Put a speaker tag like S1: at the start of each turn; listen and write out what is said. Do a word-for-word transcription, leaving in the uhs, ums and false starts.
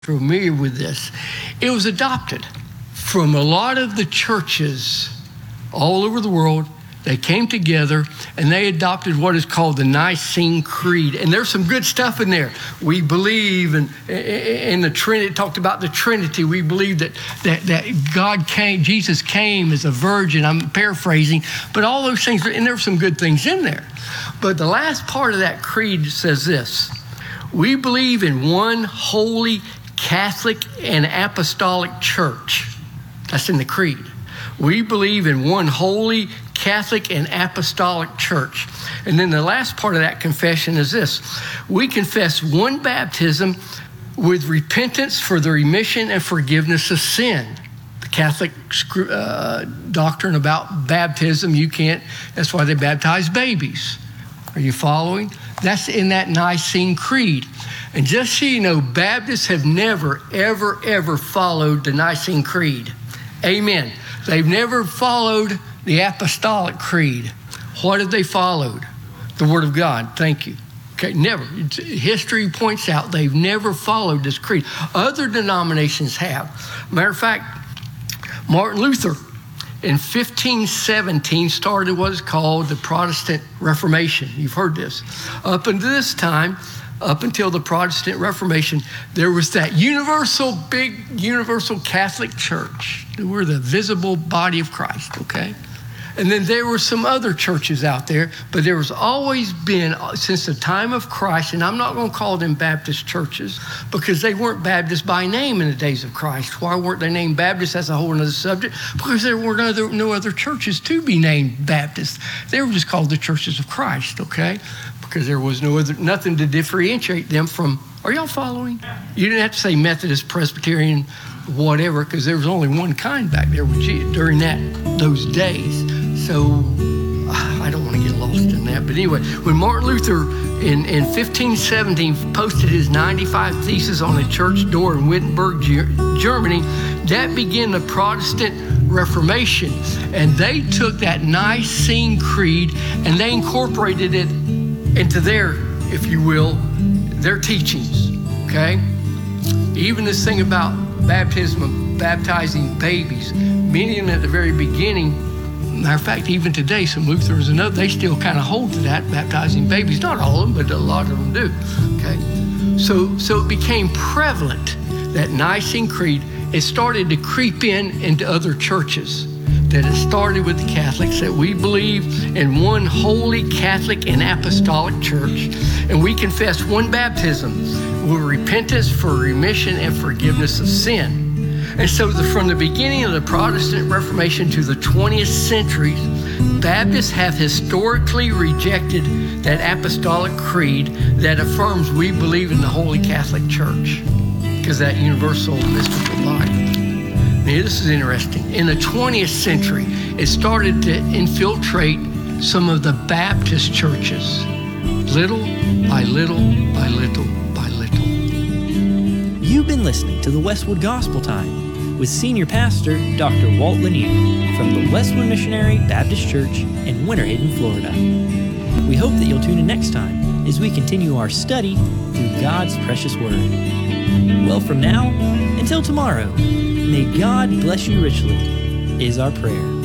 S1: familiar with this. It was adopted from a lot of the churches all over the world. They came together and they adopted what is called the Nicene Creed. And there's some good stuff in there. We believe in, in the Trinity. It talked about the Trinity. We believe that, that, that God came, Jesus came as a virgin. I'm paraphrasing, but all those things, and there were some good things in there. But the last part of that creed says this: we believe in one holy Catholic and Apostolic Church. That's in the creed. We believe in one holy Catholic and Apostolic Church. And then the last part of that confession is this: we confess one baptism with repentance for the remission and forgiveness of sin. The Catholic uh, doctrine about baptism, you can't, that's why they baptize babies. Are you following? That's in that Nicene Creed. And just so you know, Baptists have never, ever, ever followed the Nicene Creed. Amen. They've never followed the Apostolic Creed. What have they followed? The Word of God. Thank you. Okay, never. History points out they've never followed this creed. Other denominations have. Matter of fact, Martin Luther in fifteen seventeen started what is called the Protestant Reformation. You've heard this. Up until this time, up until the Protestant Reformation, there was that universal, big, universal Catholic Church. We're the visible body of Christ, okay? And then there were some other churches out there, but there has always been, since the time of Christ, and I'm not going to call them Baptist churches because they weren't Baptist by name in the days of Christ. Why weren't they named Baptist? That's a whole other subject. Because there were no other, no other churches to be named Baptist. They were just called the churches of Christ, okay? Because there was no other, nothing to differentiate them from. Are y'all following? You didn't have to say Methodist, Presbyterian, whatever, because there was only one kind back there with Jesus during that those days. So I don't want to get lost in that. But anyway, when Martin Luther in, in fifteen seventeen posted his ninety-five Theses on a church door in Wittenberg, Germany, that began the Protestant Reformation. And they took that Nicene Creed and they incorporated it into their, if you will, their teachings, okay? Even this thing about baptism, of baptizing babies, meaning at the very beginning, matter of fact, even today, some Lutherans and others, they still kind of hold to that, baptizing babies. Not all of them, but a lot of them do, okay? So, so it became prevalent, that Nicene Creed. It started to creep in into other churches. That it started with the Catholics, that we believe in one holy Catholic and Apostolic Church, and we confess one baptism with repentance for remission and forgiveness of sin. And so the, from the beginning of the Protestant Reformation to the twentieth century, Baptists have historically rejected that Apostolic Creed that affirms we believe in the Holy Catholic Church, because that universal mystical body. Now, this is interesting. In the twentieth century, it started to infiltrate some of the Baptist churches, little by little by little by little.
S2: You've been listening to the Westwood Gospel Time with Senior Pastor Doctor Walt Lanier from the Westwood Missionary Baptist Church in Winter Haven, Florida. We hope that you'll tune in next time as we continue our study through God's precious Word. Well, from now until tomorrow, may God bless you richly, is our prayer.